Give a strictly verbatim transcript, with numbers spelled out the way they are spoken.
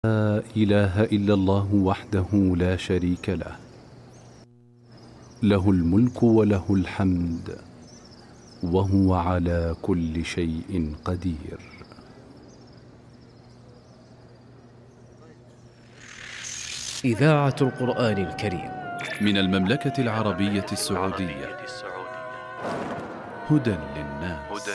لا إله إلا الله وحده لا شريك له، له الملك وله الحمد وهو على كل شيء قدير. إذاعة القرآن الكريم من المملكة العربية السعودية، هدى للناس.